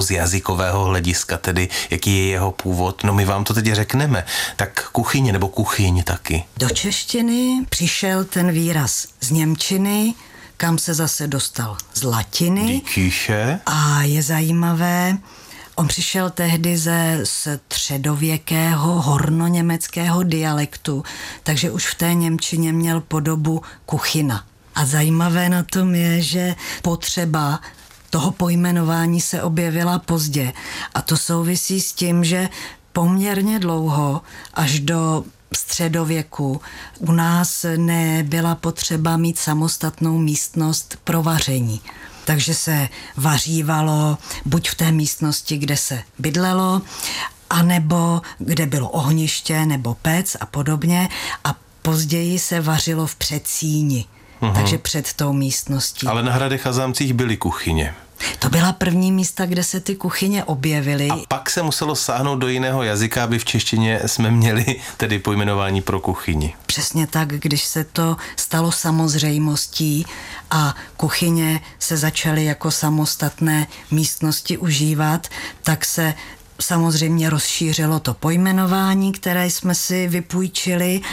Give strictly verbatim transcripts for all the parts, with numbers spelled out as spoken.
nebo z jazykového hlediska, tedy jaký je jeho původ, no my vám to teď řekneme. Tak kuchyně nebo kuchyň taky. Do češtiny přišel ten výraz z němčiny, kam se zase dostal z latiny. Die Küche. A je zajímavé, on přišel tehdy ze středověkého hornoněmeckého dialektu, takže už v té němčině měl podobu kuchyna. A zajímavé na tom je, že potřeba toho pojmenování se objevila pozdě. A to souvisí s tím, že poměrně dlouho, až do středověku, u nás nebyla potřeba mít samostatnou místnost pro vaření. Takže se vařívalo buď v té místnosti, kde se bydlelo, anebo kde bylo ohniště nebo pec a podobně. A později se vařilo v předsíni, uhum. takže před tou místností. Ale na hradech a zámcích byly kuchyně. To byla první místa, kde se ty kuchyně objevily. A pak se muselo sáhnout do jiného jazyka, aby v češtině jsme měli tedy pojmenování pro kuchyni. Přesně tak, když se to stalo samozřejmostí a kuchyně se začaly jako samostatné místnosti užívat, tak se samozřejmě rozšířilo to pojmenování, které jsme si vypůjčili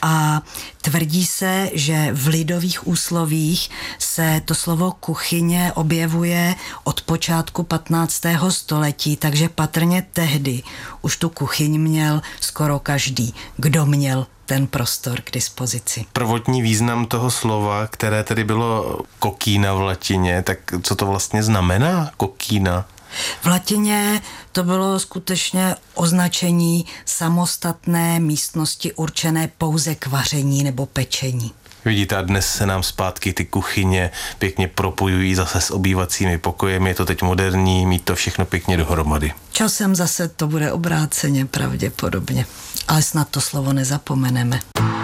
a tvrdí se, že v lidových úslovích se to slovo kuchyně objevuje od počátku patnáctého století, takže patrně tehdy už tu kuchyň měl skoro každý, kdo měl ten prostor k dispozici. Prvotní význam toho slova, které tedy bylo kokína v latině, tak co to vlastně znamená kokína? V latině to bylo skutečně označení samostatné místnosti určené pouze k vaření nebo pečení. Vidíte, a dnes se nám zpátky ty kuchyně pěkně propojují zase s obývacími pokojemi, je to teď moderní, mít to všechno pěkně dohromady. Časem zase to bude obráceně pravděpodobně, ale snad to slovo nezapomeneme.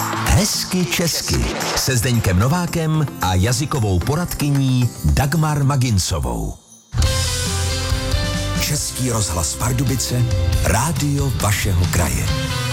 Hezky česky se Zdeňkem Novákem a jazykovou poradkyní Dagmar Maginsovou. Český rozhlas Pardubice, rádio vašeho kraje.